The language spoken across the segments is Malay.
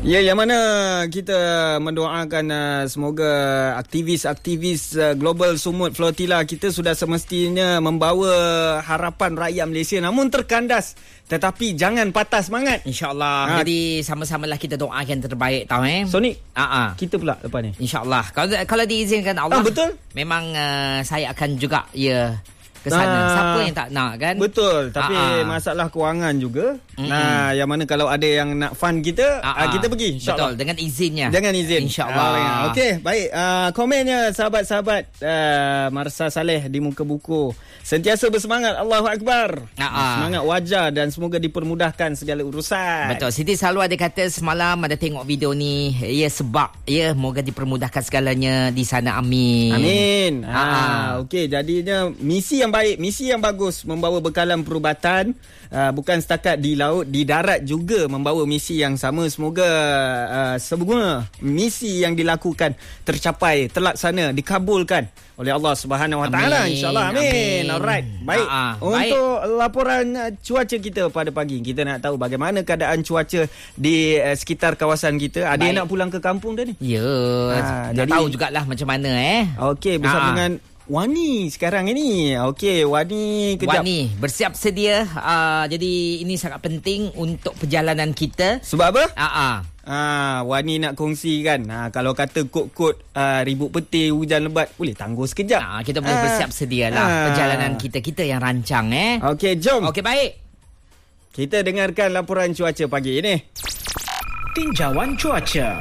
Ya, yang mana kita mendoakan semoga aktivis-aktivis Global Sumut Flotilla kita sudah semestinya membawa harapan rakyat Malaysia, namun terkandas. Tetapi jangan patah semangat. InsyaAllah. Jadi sama-samalah kita doakan terbaik tau Sonic, kita pula lepas ni. InsyaAllah. Kalau diizinkan Allah. Betul. Memang saya akan juga ke sana. Siapa yang tak nak kan? Betul. Tapi masalah kewangan juga. Nah, yang mana kalau ada yang nak fund kita, kita pergi, insyaAllah. Betul, dengan izinnya. Dengan izin, InsyaAllah. Okey, baik. Komennya sahabat-sahabat Marsa Saleh di muka buku. Sentiasa bersemangat, Allahu Akbar. Semangat wajar dan semoga dipermudahkan segala urusan. Betul. Siti selalu ada kata semalam ada tengok video ni. Ya, sebab moga dipermudahkan segalanya di sana. Amin. Amin. Okey, jadinya misi yang baik, misi yang bagus, membawa bekalan perubatan, bukan setakat di laut, di darat juga membawa misi yang sama. Semoga semua misi yang dilakukan tercapai, terlaksana, dikabulkan oleh Allah Subhanahu Wa Taala, insya-Allah. Amin. Alright. Baik. Untuk laporan cuaca kita pada pagi, kita nak tahu bagaimana keadaan cuaca di sekitar kawasan kita. Ada yang nak pulang ke kampung dah ni? Ya. Nak tahu jugalah macam mana Okey, bersama dengan Wani sekarang ini. Okey, Wani kejap. Wani, bersiap sedia. Jadi ini sangat penting untuk perjalanan kita. Sebab apa? Wani nak kongsikan. Kalau kata kod-kod ribut petir, hujan lebat, boleh tangguh sekejap. Kita boleh bersiap sedialah perjalanan kita yang rancang. Okey, jom. Okey, baik. Kita dengarkan laporan cuaca pagi ini. Tinjauan cuaca.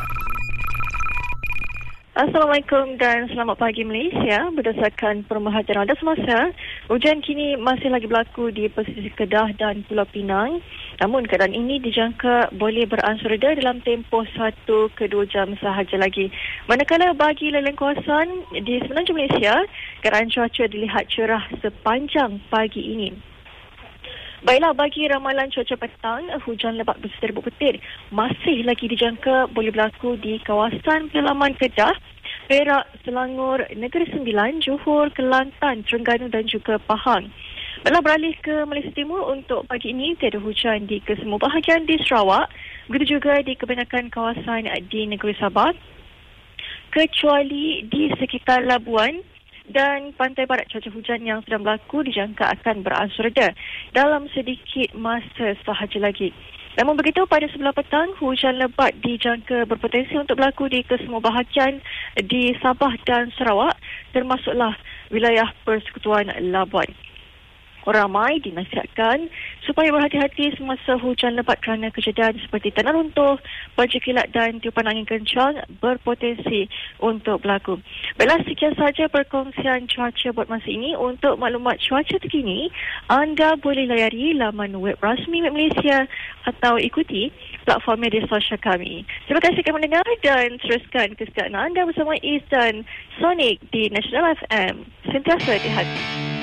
Assalamualaikum dan selamat pagi Malaysia. Berdasarkan pemerhatian anda semasa, hujan kini masih lagi berlaku di pesisir Kedah dan Pulau Pinang. Namun keadaan ini dijangka boleh beransur reda dalam tempoh 1 ke 2 jam sahaja lagi. Manakala bagi lain kawasan di semenanjung Malaysia, keadaan cuaca dilihat cerah sepanjang pagi ini. Baiklah, bagi ramalan cuaca petang, hujan lebat berserta ribut petir masih lagi dijangka boleh berlaku di kawasan pedalaman Kedah, Perak, Selangor, Negeri Sembilan, Johor, Kelantan, Terengganu dan juga Pahang. Baiklah, beralih ke Malaysia Timur, untuk pagi ini tiada hujan di kesemua bahagian di Sarawak, begitu juga di kebanyakan kawasan di Negeri Sabah, kecuali di sekitar Labuan dan pantai barat. Cuaca hujan yang sedang berlaku dijangka akan beransur reda dalam sedikit masa sahaja lagi. Namun begitu, pada sebelah petang, hujan lebat dijangka berpotensi untuk berlaku di kesemua bahagian di Sabah dan Sarawak, termasuklah wilayah Persekutuan Labuan. Ramai dinasihatkan supaya berhati-hati semasa hujan lebat kerana kejadian seperti tanah runtuh, banjir kilat dan tiupan angin kencang berpotensi untuk berlaku. Baiklah, sekian sahaja perkongsian cuaca buat masa ini. Untuk maklumat cuaca terkini, anda boleh layari laman web rasmi Malaysia atau ikuti platform media sosial kami. Terima kasih kerana mendengar dan teruskan kesetiaan anda bersama Iz dan Sonic di National FM. Sentiasa di hati.